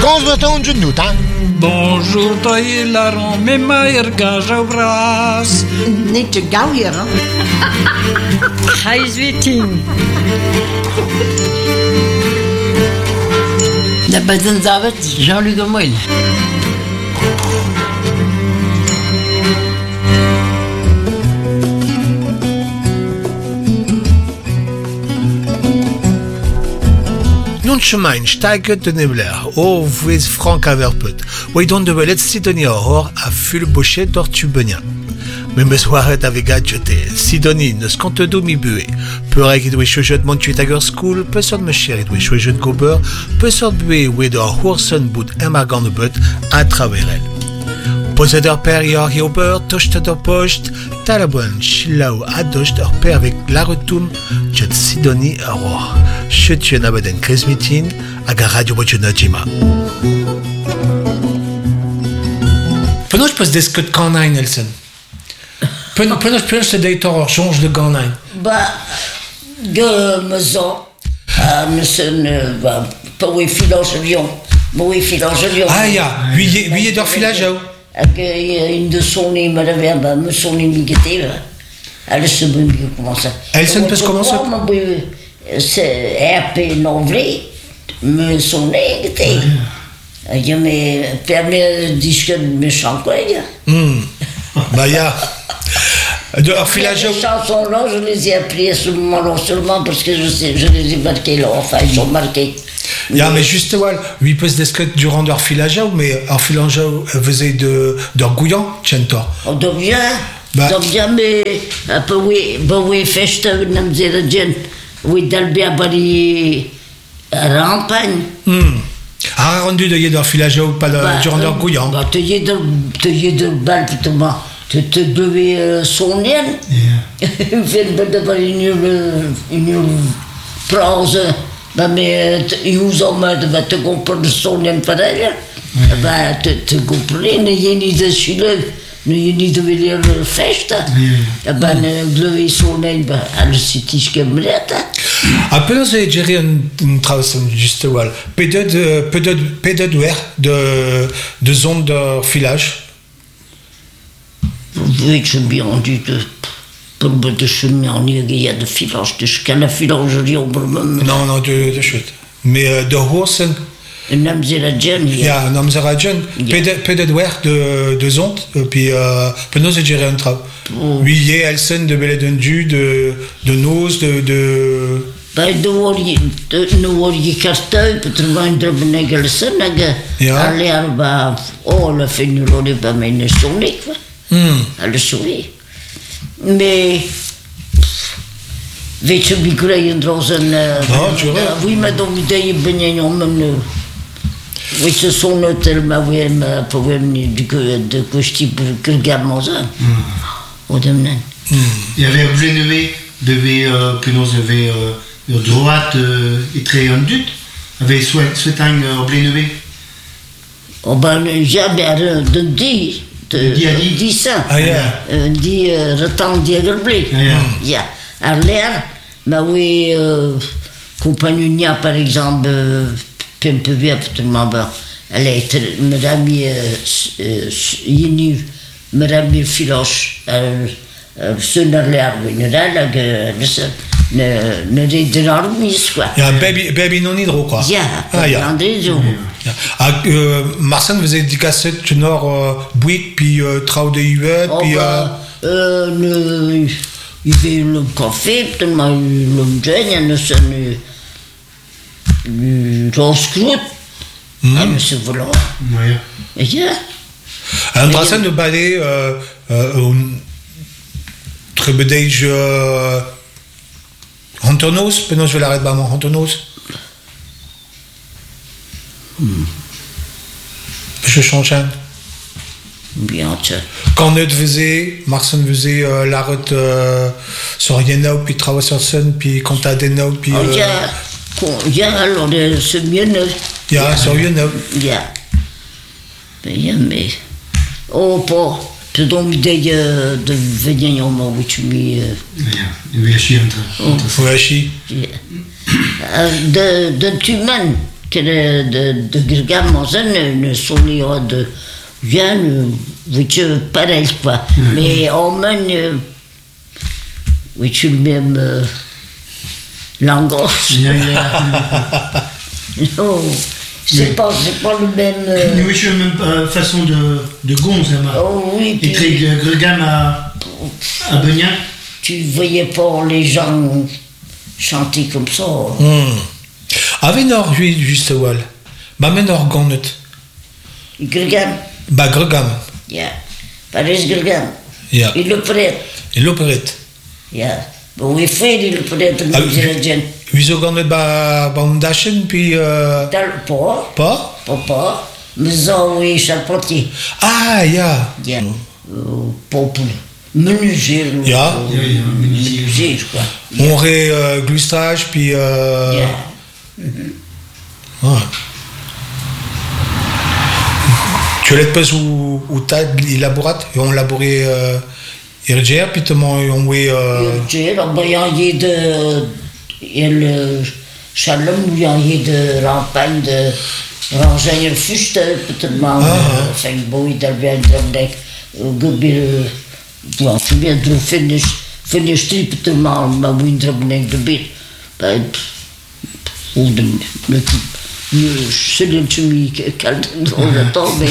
Quand je m'attends de nous, hein? Bonjour, toi et Laron, mais meilleur gage au bras. Niet te gauw hier, hè? Hij is weer 10. Dat bedoelt dat Jean-Luc Moïne. Nun schmein steiget de Nebler, o vouez Franck Averput, oidon de belet Sidonie Aurore a ful bochet d'ortubenien. Mais me soiret avec gadgeté, Sidonie ne skante do mi bue, peurek qui doit chojet montuit ager school, peu sort me cher et doit chojet gober, peu sort bue oué de horsen bout emargan de but à travers elle. Possédeur père yor hiober, tochte de pocht, talabon, chilao adocht leur père avec la retoum, jet Sidonie Aurore. Chutje nabaden kresmitin, aga radio bochenajima. Penoch pas desket kanai Nelson. Penoch se deitor change de ganai. Bah, de maison, bah, pas où est filange Lyon, où est filange Lyon. Ah ya, huit d'or filage. Une de son nez, madame, bah, me son nez migueté, elle se brûle comment ça. Elle se peut commencer. C'est RP non vrai, me son nez migueté. Je me permets de discuter de méchant quoi, Bah ya. De filage. Les chansons-là, je les ai appris à ce moment-là seulement parce que je les ai marquées là, enfin, ils sont marqués. Ja, mais juste, ouais, oui, peut-être desket durant leur filage, mais leur filage faisait de gouillant, tchentor. On devient, mais, un peu, oui, feste, nous disons, oui, d'Albia, bari, rampagne. Ah, rendu de leur filage, pas durant leur gouillant. Bah, tu y de balle, putain, tu devais sonner, faire une prose. Bah, mais ils ont mal te comprendre son pareil. Bah, te comprendre, il y a ni de chile, ni de venir festa. Bah, le son bah, à le site que me l'est. Après, nous avons géré un travail juste voilà. Peut-être de zone de filage. Oui, je me suis rendu de chemin, il y a de filage, de la filage, non, de chute. Mais de Horsen. Un homme zéradjen. Il y a un homme zéradjen. Peut-être de zone, puis nous avons géré un travail. Oui, il y a Elsen de Belédendu, de Nose, de. Bah, de Wori Cartel, peut-être un drôle Gelsen, aller à la fin de l'année, bah, mais ne sonner, quoi. À le sourire. Mais weet je, ik krijg een drozen. Oui, maar dan moet je beneden om een. Weet je, zo'n hotel, maar we hebben de kwestie pour garder ça. Au demain. Il y avait Blénové, que nous avions droite et très en doute, avait souhaité un Blénové. Oh ben, j'avais dit. Die ça. Die retan die geblé. Ja. À l'air, mais oui, compagnie par exemple, un peu bien absolument bien. Elle est madame Yinu, madame Filoche, ce n'est l'air, ne rédérar mis quoi. Il y a baby non hydro quoi. Marcel faisait des cassettes nord Bouygues puis Trau de Huet puis il y avait le café, tellement le jeune, le rose-croûte. Ah, mais c'est volant. Oui. Un Marcel de ballet, très bedège Antonos, penos je l'arrête pas mon Antonos. Je change. Bien, tiens. Quand on faisait, Marcel faisait la route sur Yenau, puis Traversen, puis Contadeno, puis. Il y a alors ce mieux neuf. Il y a sur Yenau. Il y a. Mais. Oh, pas. Tu donnes l'idée de venir au moment où tu m'y. Il y a chier. Faut chier. De Tuman. que de Gregam, ne sont les de bien, oui, tu pareil, quoi. Mais au moins, oui, tu le même langage. Non, c'est pas le même. Oui, c'est la même façon de gonze, hein. Oh oui, et très Gregam à Beugnan. Tu voyais pas les gens chanter comme ça. Avec nord, juste wall. Bah, mais nord, gonnet. Gregam. Bah, Gregam. Ja, Paris Gregam. Ja. Et l'opérette. Et l'opérette. Ja. Bon, oui, fait l'opérette, comme dirait Jen. Wieso gonnet bah, un dachen, puis. Pas. Pas? Mais ça, oui, charpentier. Ah, ja. Ja. Peuple. Menuisier. Ja. Menuisier, quoi. On aurait glustage, puis. Ja. Ouais. Tu l'as pas où t'as élaboré, et on laborait Irger, puis on ouais. Irger, il y a de. Il y a le Chalom, il y a de Rampagne, de Rangeille, le Fuste, peut-être mal. Enfin, bon, il y a bien de Gubir. Ja, tu bien de finish peut-être mal, mais oui, il y a de bit. Ou de. Je zullen ze me kalden temps, mais.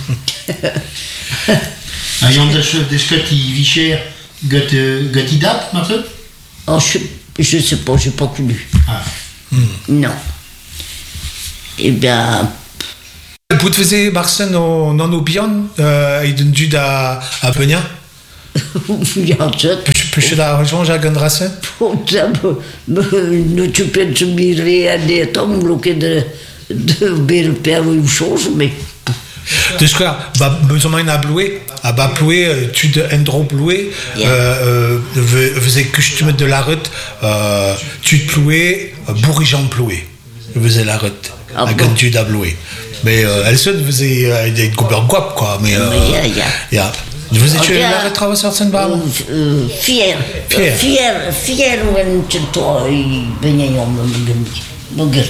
Il y a des scots qui vichèrent, qui datent, Marcel? Oh, je sais pas, j'ai pas connu. Ah. Non. Eh bien. Vous faisiez Marcel non obion, et d'un dude à Beugnan? Ja, dat. Peux-je la rejoindre à Gandrassen? Nous, tu peux te mirer à des tombes, bloqués de père ou une chose, mais. De ce quoi, besoin à blouer, à bas plouer, tu de endro blouer, faisait costume de la route, tu te plouer, bourrigeant plouer, faisait la route, à quand tu d'à blouer. Mais elle se faisait des goubers guap, quoi, mais. Ya. Vous étiez la route traversée de Sainte-Barbe? Fier, when tu toi, il venait en me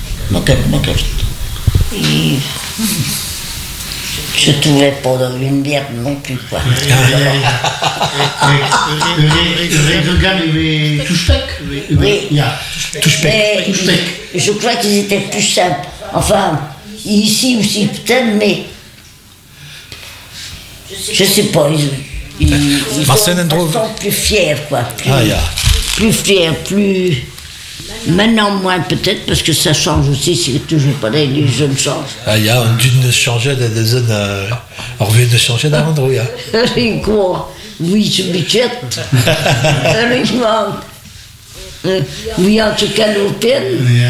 je trouvais pas dans une bière non plus, quoi. Gregam avait Touchepec? Oui. Touchepec. Je crois qu'ils étaient plus simples. Enfin, ici aussi peut-être, mais. Je sais pas, ils sont plus fiers, quoi. Plus fiers, plus. Maintenant, moins peut-être, parce que ça change aussi, c'est toujours pareil, les jeunes changent. Ah, il y a une changer de zone, on revient de changer d'endroit, ya. Quoi? Oui, je m'inquiète. Oui, en tout cas, l'hôtel.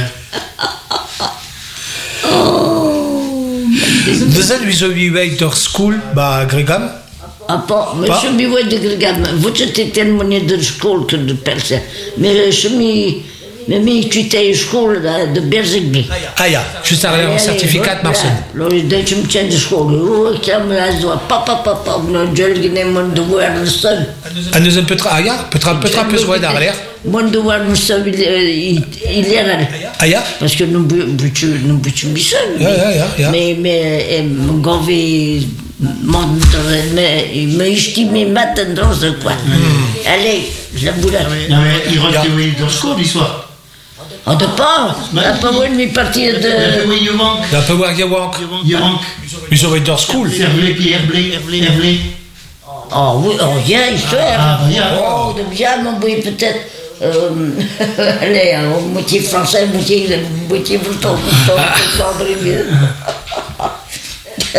Vous êtes vis-à-vis de school, bah, Gregam? Ah, pas, mais je me vois de Gregam. Vous êtes tellement de school que de personne. Mais je me. Mais tu étais à l'école de Berzegby. Ah, ja, juste à un certificat de Marcel. Alors, je me tiens de l'école. Je me papa, je me de voir le sol. Ah, nous un peu peut-être plus loin derrière. Moi, de voir le sol, il est là. Ah, ja? Parce que nous butons mis seul. Mais, mon gars, il m'a estimé matin dans ce coin. Allez, je la boule. Il rentre dans le school l'histoire. On ne pas. Pas moi, mais partir de. La peu voir Yawank. Ils ont été dans school. Herblé, puis Herblé. Oh oui, bien, histoire. Oh, de bien, mon boy, peut-être. Allez, moitié français, moitié breton,